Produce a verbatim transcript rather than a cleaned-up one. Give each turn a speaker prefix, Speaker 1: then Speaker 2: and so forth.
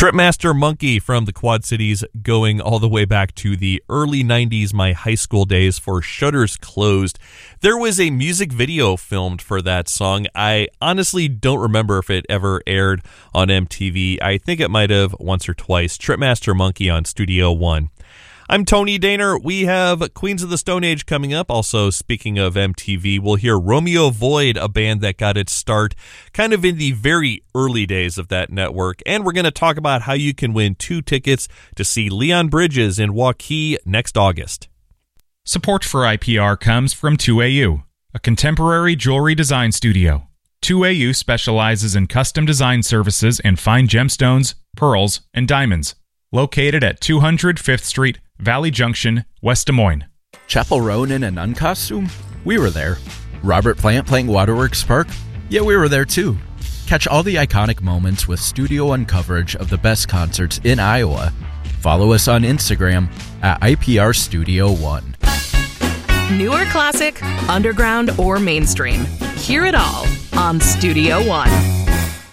Speaker 1: Tripmaster Monkey from the Quad Cities, going all the way back to the early nineties, my high school days, for Shutters Closed. There was a music video filmed for that song. I honestly don't remember if it ever aired on M T V. I think it might have once or twice. Tripmaster Monkey on Studio One. I'm Tony Daner. We have Queens of the Stone Age coming up. Also, speaking of M T V, we'll hear Romeo Void, a band that got its start kind of in the very early days of that network. And we're going to talk about how you can win two tickets to see Leon Bridges in Waukee next August.
Speaker 2: Support for I P R comes from two A U, a contemporary jewelry design studio. two A U specializes in custom design services in fine gemstones, pearls, and diamonds. Located at two hundred Fifth Street, Valley Junction, West Des Moines.
Speaker 3: Chappell Roan in a nun costume? We were there. Robert Plant playing Waterworks Park? Yeah, we were there too. Catch all the iconic moments with Studio One coverage of the best concerts in Iowa. Follow us on Instagram at I P R Studio One.
Speaker 4: New or classic, underground or mainstream, hear it all on Studio One.